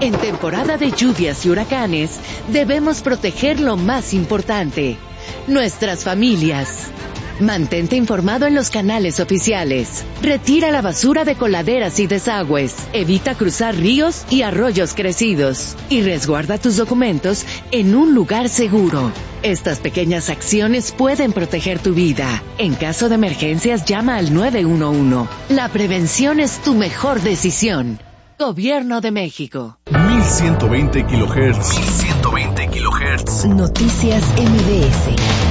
En temporada de lluvias y huracanes, debemos proteger lo más importante, nuestras familias. Mantente informado en los canales oficiales. Retira la basura de coladeras y desagües. Evita cruzar ríos y arroyos crecidos. Y resguarda tus documentos en un lugar seguro. Estas pequeñas acciones pueden proteger tu vida. En caso de emergencias, llama al 911. La prevención es tu mejor decisión. Gobierno de México. 1120 kHz. 1120 kHz. Noticias MBS.